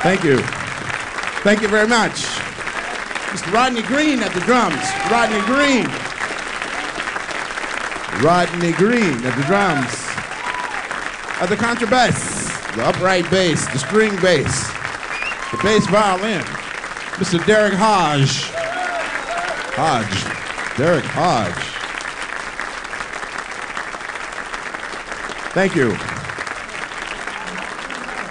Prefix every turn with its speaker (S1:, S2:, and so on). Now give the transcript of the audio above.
S1: Thank you. Thank you very much. Mr. Rodney Green at the drums. Rodney Green. Rodney Green at the drums. At the contrabass, the upright bass, the string bass, the bass violin, Mr. Derek Hodge. Derek Hodge. Thank you.